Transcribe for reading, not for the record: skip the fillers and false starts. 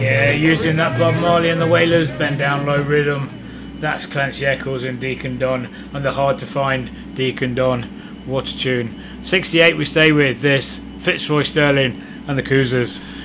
Yeah, using that Bob Marley and the Wailers, Bend Down Low Rhythm. That's Clancy Eccles and Deacon Don, and the hard to find Deacon Don. What a tune. 68 we stay with this, Fitzroy Sterling and the Coozers.